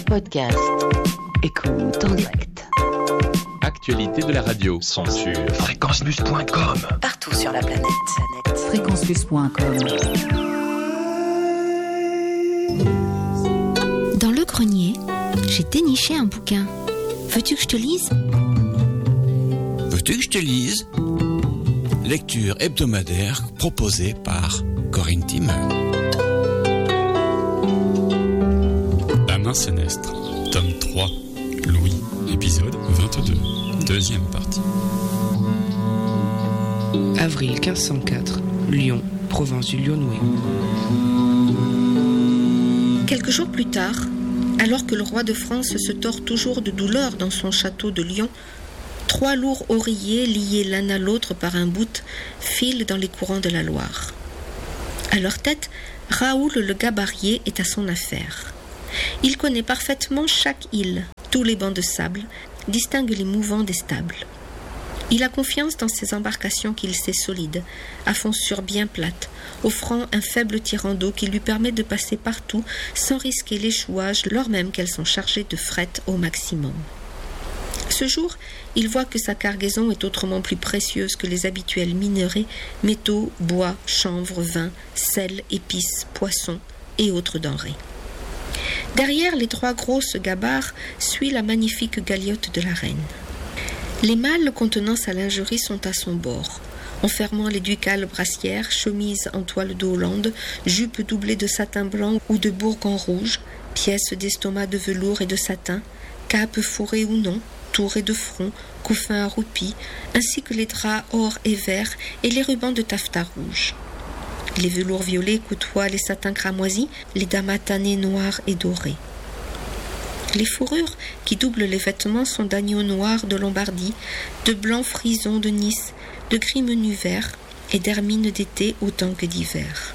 Podcast. Écoute en direct. Actualité de la radio sont sur fréquencemus.com. Partout sur la planète. fréquencemus.com. Dans le grenier, j'ai déniché un bouquin. Veux-tu que je te lise ? Veux-tu que je te lise ? Lecture hebdomadaire proposée par Corinne Timmer. La main sénestre, tome 3, Louis, épisode 22, deuxième partie. Avril 1504, Lyon, province du Lyonnais. Quelques jours plus tard, alors que le roi de France se tord toujours de douleur dans son château de Lyon, 3 lourds oreillers liés l'un à l'autre par un bout filent dans les courants de la Loire. À leur tête, Raoul le gabarier est à son affaire. Il connaît parfaitement chaque île, tous les bancs de sable, distingue les mouvants des stables. Il a confiance dans ses embarcations qu'il sait solides, à fonçure bien plate, offrant un faible tirant d'eau qui lui permet de passer partout sans risquer l'échouage lors même qu'elles sont chargées de fret au maximum. Ce jour, il voit que sa cargaison est autrement plus précieuse que les habituels minerais, métaux, bois, chanvre, vin, sel, épices, poissons et autres denrées. Derrière les 3 grosses gabarres suit la magnifique galiote de la reine. Les malles contenant sa lingerie sont à son bord, enfermant les ducales brassières, chemises en toile de Hollande, jupes doublées de satin blanc ou de bourgogne rouge, pièces d'estomac de velours et de satin, capes fourrées ou non, tourées de front, couffins à roupie, ainsi que les draps or et vert et les rubans de taffetas rouge. Les velours violets côtoient les satins cramoisis, les damas tannés noirs et dorés. Les fourrures qui doublent les vêtements sont d'agneau noir de Lombardie, de blanc frison de Nice, de gris menu vert et d'hermine d'été autant que d'hiver.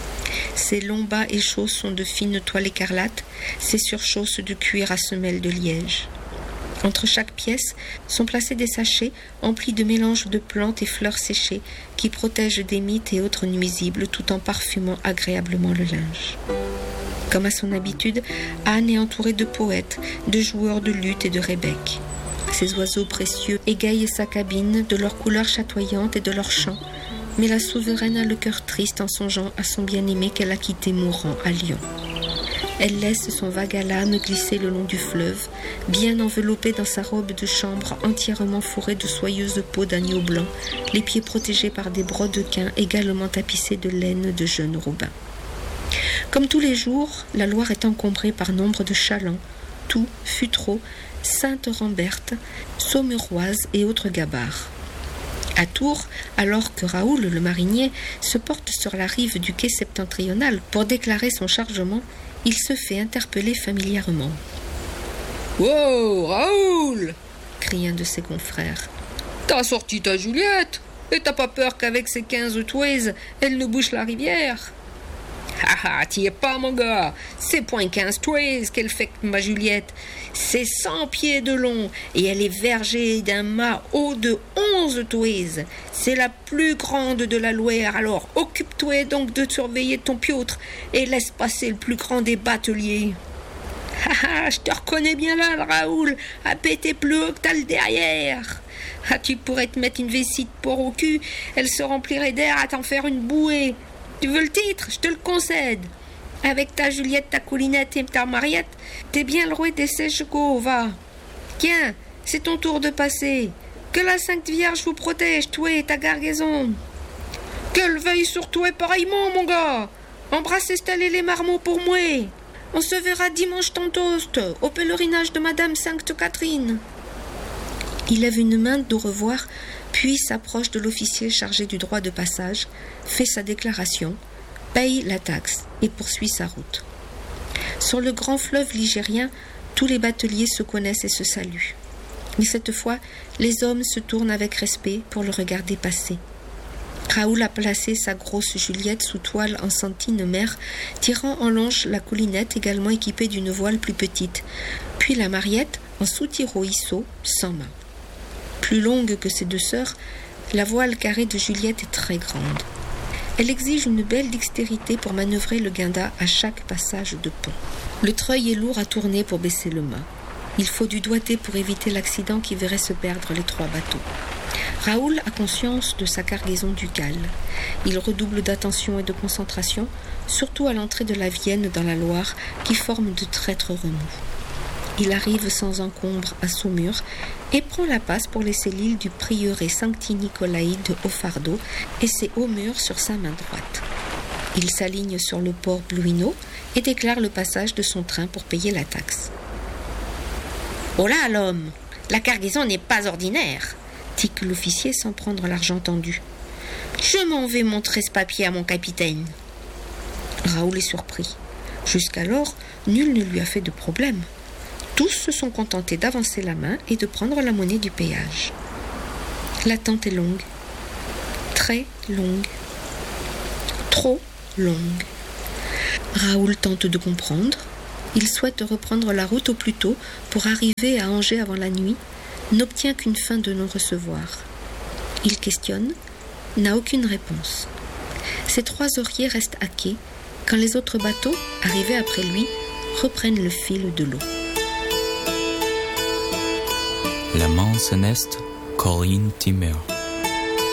Ces longs bas et chausses sont de fines toiles écarlates, ces surchausses de cuir à semelles de liège. Entre chaque pièce sont placés des sachets emplis de mélanges de plantes et fleurs séchées qui protègent des mites et autres nuisibles tout en parfumant agréablement le linge. Comme à son habitude, Anne est entourée de poètes, de joueurs de luth et de rebec. Ces oiseaux précieux égayent sa cabine de leurs couleurs chatoyantes et de leurs chants, mais la souveraine a le cœur triste en songeant à son bien-aimé qu'elle a quitté mourant à Lyon. Elle laisse son vague alane glisser le long du fleuve, bien enveloppée dans sa robe de chambre entièrement fourrée de soyeuse peau d'agneau blanc, les pieds protégés par des brodequins également tapissés de laine de jeunes robins. Comme tous les jours, la Loire est encombrée par nombre de chalands, Tout, Futreau, Sainte-Ramberte, Saumuroise et autres gabarres. À Tours, alors que Raoul le marinier se porte sur la rive du quai septentrional pour déclarer son chargement, il se fait interpeller familièrement. « Wow, Raoul !» crie un de ses confrères. « T'as sorti ta Juliette et t'as pas peur qu'avec ses 15 touaises, elle ne bouche la rivière ?» « Ah, t'y es pas, mon gars. C'est point 15 touaises qu'elle fait que ma Juliette. C'est 100 pieds de long et elle est vergée d'un mât haut de 11 touaises. C'est la plus grande de la Loire. Alors, occupe-toi donc de surveiller ton piautre et laisse passer le plus grand des bateliers. »« Ah, je te reconnais bien là, le Raoul, à péter plus haut que t'as le derrière. Ah, tu pourrais te mettre une vessie de porc au cul, elle se remplirait d'air à t'en faire une bouée. Tu veux le titre, je te le concède. Avec ta Juliette, ta Coulinette et ta Mariette, t'es bien le roi des Sèches-Go, va. Tiens, c'est ton tour de passer. Que la Sainte Vierge vous protège, toi et ta gargaison. Qu'elle veille sur toi pareillement, mon gars. Embrasse Estelle les marmots pour moi. On se verra dimanche tantost, au pèlerinage de Madame Sainte Catherine. Il lève une main d'au revoir, puis s'approche de l'officier chargé du droit de passage, fait sa déclaration, paye la taxe et poursuit sa route. Sur le grand fleuve ligérien, tous les bateliers se connaissent et se saluent. Mais cette fois, les hommes se tournent avec respect pour le regarder passer. Raoul a placé sa grosse Juliette sous toile en sentine mère, tirant en longe la Coulinette également équipée d'une voile plus petite, puis la Mariette en sous-tiro isseau sans mât. Plus longue que ses 2 sœurs, la voile carrée de Juliette est très grande. Elle exige une belle dextérité pour manœuvrer le guinda à chaque passage de pont. Le treuil est lourd à tourner pour baisser le mât. Il faut du doigté pour éviter l'accident qui verrait se perdre les 3 bateaux. Raoul a conscience de sa cargaison ducale. Il redouble d'attention et de concentration, surtout à l'entrée de la Vienne dans la Loire, qui forme de traîtres remous. Il arrive sans encombre à Saumur et prend la passe pour laisser l'île du prieuré Sancti-Nicolaï de Haut-Fardeau et ses hauts murs sur sa main droite. Il s'aligne sur le port Bluino et déclare le passage de son train pour payer la taxe. « Oh là, l'homme, la cargaison n'est pas ordinaire !» tique l'officier sans prendre l'argent tendu. « Je m'en vais montrer ce papier à mon capitaine. » Raoul est surpris. Jusqu'alors, nul ne lui a fait de problème. Tous se sont contentés d'avancer la main et de prendre la monnaie du péage. L'attente est longue. Très longue. Trop longue. Raoul tente de comprendre. Il souhaite reprendre la route au plus tôt pour arriver à Angers avant la nuit, n'obtient qu'une fin de non-recevoir. Il questionne, n'a aucune réponse. Ses 3 oreillers restent à quai quand les autres bateaux, arrivés après lui, reprennent le fil de l'eau. La Manse Nest, Corinne Timmer.